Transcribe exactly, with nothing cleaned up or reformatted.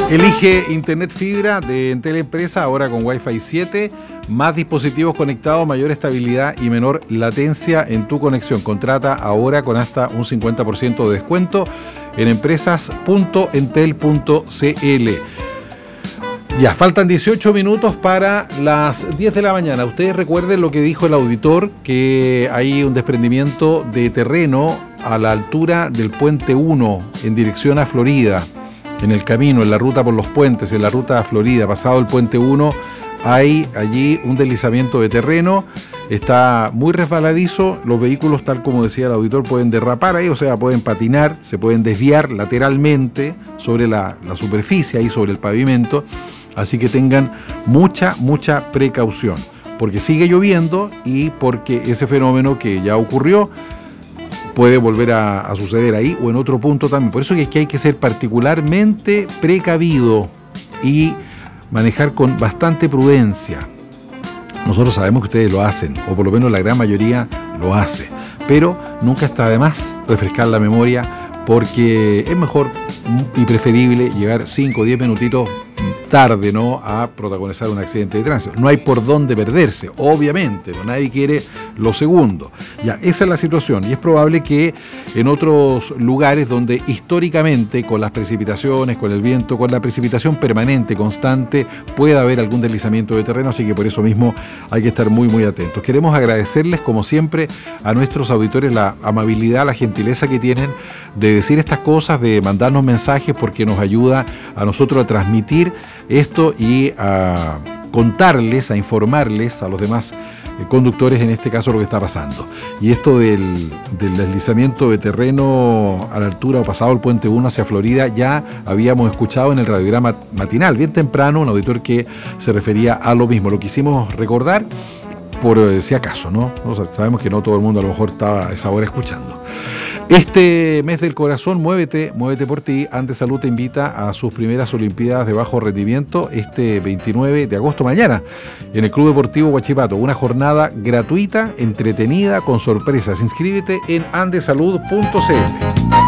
Elige Internet Fibra de Entel Empresa, ahora con Wi-Fi siete, más dispositivos conectados, mayor estabilidad y menor latencia en tu conexión. Contrata ahora con hasta un cincuenta por ciento de descuento en empresas punto entel punto cl. Ya, faltan dieciocho minutos para las diez de la mañana. Ustedes recuerden lo que dijo el auditor, que hay un desprendimiento de terreno a la altura del puente uno en dirección a Florida. En el camino, en la ruta por los puentes, en la ruta a Florida, pasado el puente uno, hay allí un deslizamiento de terreno, está muy resbaladizo, los vehículos, tal como decía el auditor, pueden derrapar ahí, o sea, pueden patinar, se pueden desviar lateralmente sobre la, la superficie, ahí sobre el pavimento, así que tengan mucha, mucha precaución, porque sigue lloviendo y porque ese fenómeno que ya ocurrió puede volver a, a suceder ahí o en otro punto también. Por eso es que hay que ser particularmente precavido y manejar con bastante prudencia. Nosotros sabemos que ustedes lo hacen, o por lo menos la gran mayoría lo hace, pero nunca está de más refrescar la memoria, porque es mejor y preferible llegar cinco o diez minutitos tarde, ¿no?, a protagonizar un accidente de tránsito. No hay por dónde perderse, obviamente, ¿no? Nadie quiere lo segundo. Ya, esa es la situación, y es probable que en otros lugares donde históricamente, con las precipitaciones, con el viento, con la precipitación permanente, constante, pueda haber algún deslizamiento de terreno, así que por eso mismo hay que estar muy, muy atentos. Queremos agradecerles, como siempre, a nuestros auditores la amabilidad, la gentileza que tienen de decir estas cosas, de mandarnos mensajes, porque nos ayuda a nosotros a transmitir esto y a contarles, a informarles a los demás eh, conductores, en este caso, lo que está pasando. Y esto del, del deslizamiento de terreno a la altura o pasado el puente uno hacia Florida, ya habíamos escuchado en el radiograma matinal, bien temprano, un auditor que se refería a lo mismo. Lo quisimos recordar por eh, si acaso, ¿no? O sea, sabemos que no todo el mundo a lo mejor estaba a esa hora escuchando. Este mes del corazón, muévete, muévete por ti. Andes Salud te invita a sus primeras Olimpiadas de bajo rendimiento este veintinueve de agosto, mañana, en el Club Deportivo Huachipato. Una jornada gratuita, entretenida, con sorpresas. Inscríbete en andes salud punto cl.